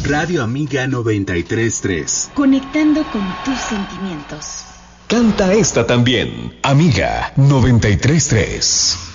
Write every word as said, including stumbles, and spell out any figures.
Radio Amiga noventa y tres tres. Conectando con tus sentimientos. Canta esta también, Amiga noventa y tres tres.